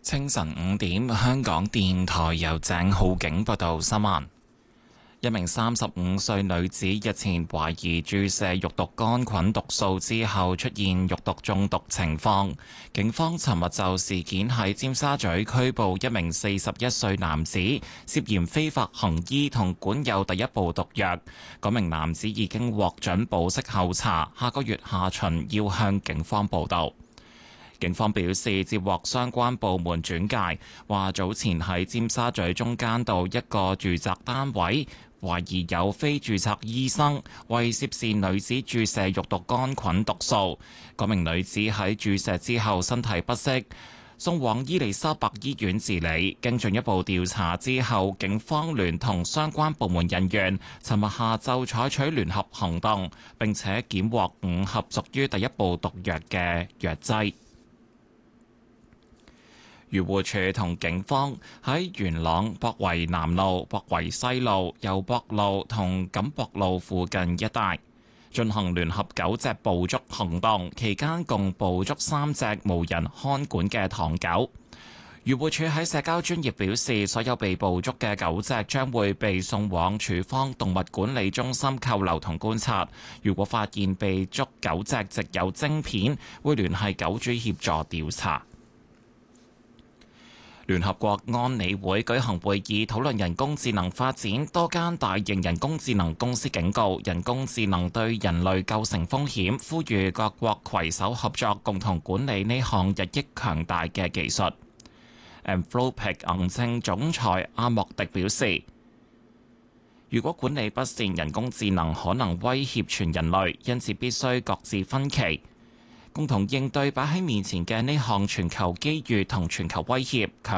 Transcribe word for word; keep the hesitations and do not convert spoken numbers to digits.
清晨五點，香港電台由鄭浩景報道新聞。一名三十五歲女子日前懷疑注射肉毒桿菌毒素之後出現肉毒中毒情況，警方尋日就事件喺尖沙咀拘捕一名四十一歲男子，涉嫌非法行醫同管有第一部毒藥。嗰名男子已經獲准保釋候查，下個月下旬要向警方報到。警方表示，接獲相關部門轉介，話早前喺尖沙咀中間道一個住宅單位，懷疑有非註冊醫生為涉事女子注射肉毒桿菌毒素。嗰名女子喺注射之後身體不適，送往伊利沙伯醫院治理。經進一步調查之後，警方聯同相關部門人員，尋日下晝採取聯合行動，並且檢獲五盒屬於第一部毒藥嘅藥劑。漁護署同警方喺元朗博圍南路、博圍西路、油博路同錦博路附近一帶進行聯合狗隻捕捉行動，期間共捕捉三隻無人看管嘅唐狗。漁護署喺社交專頁表示，所有被捕捉嘅狗隻將會被送往處方動物管理中心扣留同觀察。如果發現被捉狗隻植有晶片，會聯繫狗主協助調查。聯合國安理會舉行會議討論人工智能發展，多間大型人工智能公司警告人工智能對人類構成風險，呼籲各國攜手合作，共同管理呢項日益強大嘅技術。Anthropic 銀稱總裁阿莫迪表示，如果管理不善，人工智能可能威脅全人類，因此必須各自分歧，共同應對擺喺面前嘅呢項全球機遇同全球威脅，強